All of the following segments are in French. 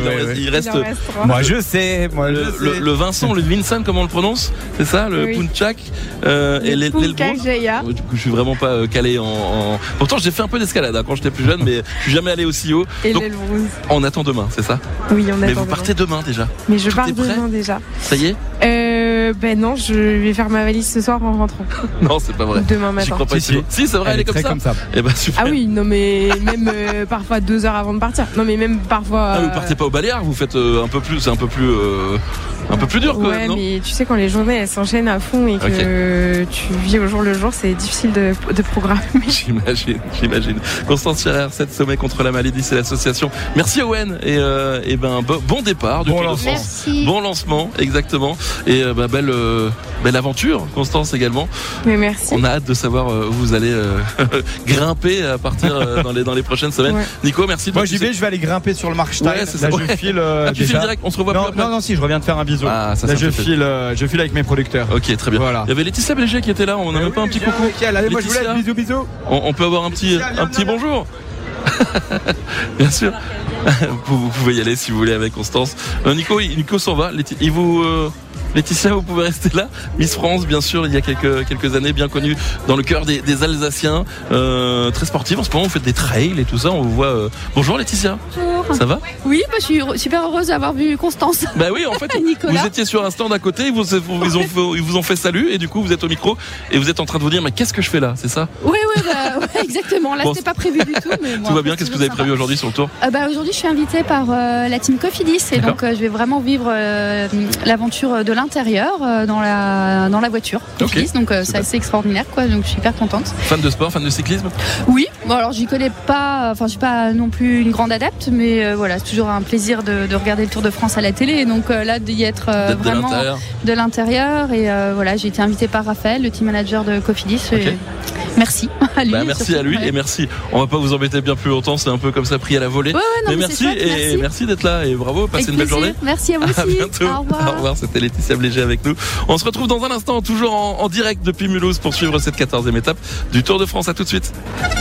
il reste. Moi je sais. Le Vincent, le Vincent, comment on le prononce? C'est ça, le Punchak et Punchak Jaya. Du coup, je suis vraiment pas calé en. Pourtant, j'ai fait un peu d'escalade quand j'étais plus jeune, mais je suis jamais allé aussi haut. Et donc, l'aile rose. on attend demain, c'est ça? Oui, on attend. Mais vous partez demain déjà? Mais je pars demain déjà. Ça y est? Ben non, je vais faire ma valise ce soir en rentrant. Non, c'est pas vrai. Demain matin. J'y crois pas. Si, c'est vrai, elle est comme ça. Et ben super. Ah oui, non mais même parfois 2 heures avant de partir. Non mais même parfois. Ah, vous partez pas au Baléares, vous faites un peu plus, c'est un peu plus dur quand même, non? Mais tu sais quand les journées elles s'enchaînent à fond et que tu vis au jour le jour, c'est difficile de programmer. J'imagine. Constance Scherer, 7 sommets contre la maladie, c'est l'association. Merci Owen et ben bon départ du Tour de France. Merci. Bon lancement, exactement. Et belle aventure, Constance également. Mais merci. On a hâte de savoir où vous allez grimper à partir dans les prochaines semaines. Ouais. Nico, merci. Moi j'y vais, je vais aller grimper sur le Markstein. Ouais, c'est ça. Là je file. Tu files direct, on se revoit plus après. Non, si je reviens de faire un bisou. Ah, ça, là je file avec mes producteurs. Ok, très bien. Voilà. Il y avait Laetitia Belger qui était là, on n'a même pas un petit coucou. Allez, moi je vous laisse, bisous. On peut avoir un petit bonjour. Bien sûr. Vous pouvez y aller si vous voulez avec Constance. Nico s'en va. Laetitia, vous pouvez rester là. Miss France, bien sûr, il y a quelques années, bien connue dans le cœur des Alsaciens, très sportive. En ce moment, vous faites des trails et tout ça. On vous voit. Bonjour Laetitia. Bonjour. Ça va? Oui, je suis super heureuse d'avoir vu Constance. Bah oui, en fait, vous étiez sur un stand à côté, ils vous ont fait salut et du coup, vous êtes au micro et vous êtes en train de vous dire, mais qu'est-ce que je fais là? C'est ça? Oui, exactement. Là, c'était pas prévu du tout. Mais tout va bien. Qu'est-ce que vous avez prévu aujourd'hui sur le tour? Aujourd'hui, je suis invitée par la team Cofidis et donc je vais vraiment vivre l'aventure de l'intérieur dans la voiture Cofidis. Donc c'est assez extraordinaire, quoi. Donc je suis hyper contente. Fan de sport, fan de cyclisme? Oui. Bon, alors j'y connais pas. Enfin, je suis pas non plus une grande adepte, mais voilà, c'est toujours un plaisir de regarder le Tour de France à la télé. Donc là, d'y être vraiment de l'intérieur. Et voilà, j'ai été invitée par Raphaël, le team manager de Cofidis. Okay. Merci à lui. Merci à lui et merci. On va pas vous embêter bien plus longtemps, c'est un peu comme ça pris à la volée. Mais merci et merci d'être là et bravo, passez une belle journée. Merci à vous aussi. À bientôt. Au revoir, c'était Laetitia Belger avec nous. On se retrouve dans un instant, toujours en direct depuis Mulhouse pour suivre cette 14e étape du Tour de France. À tout de suite.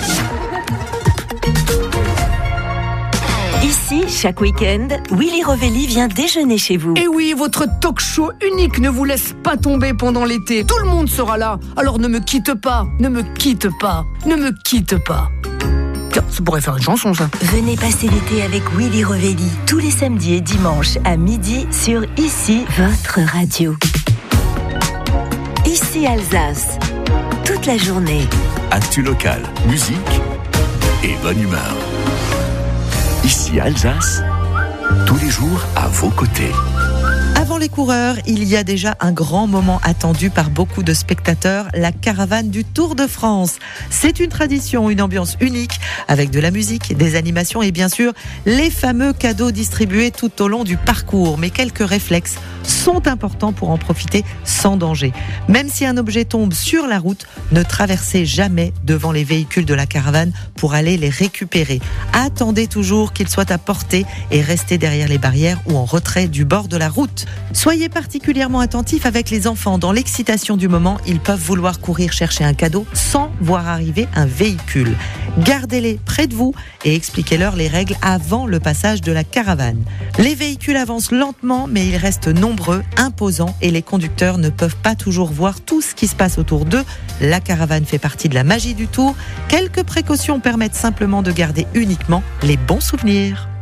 Ici, chaque week-end, Willy Rovelli vient déjeuner chez vous. Et oui, votre talk show unique ne vous laisse pas tomber pendant l'été. Tout le monde sera là, alors ne me quitte pas, ne me quitte pas, ne me quitte pas. Tiens, ça pourrait faire une chanson, ça. Venez passer l'été avec Willy Rovelli, tous les samedis et dimanches à midi sur Ici, votre radio. Ici Alsace, toute la journée. Actu local, musique et bonne humeur. Ici Alsace, tous les jours à vos côtés. Avant les coureurs, il y a déjà un grand moment attendu par beaucoup de spectateurs, la caravane du Tour de France. C'est une tradition, une ambiance unique, avec de la musique, des animations et bien sûr, les fameux cadeaux distribués tout au long du parcours. Mais quelques réflexes sont importants pour en profiter sans danger. Même si un objet tombe sur la route, ne traversez jamais devant les véhicules de la caravane pour aller les récupérer. Attendez toujours qu'ils soient à portée et restez derrière les barrières ou en retrait du bord de la route. Soyez particulièrement attentifs avec les enfants. Dans l'excitation du moment, ils peuvent vouloir courir chercher un cadeau sans voir arriver un véhicule. Gardez-les près de vous et expliquez-leur les règles avant le passage de la caravane. Les véhicules avancent lentement, mais ils restent nombreux, imposants et les conducteurs ne peuvent pas toujours voir tout ce qui se passe autour d'eux. La caravane fait partie de la magie du Tour. Quelques précautions permettent simplement de garder uniquement les bons souvenirs.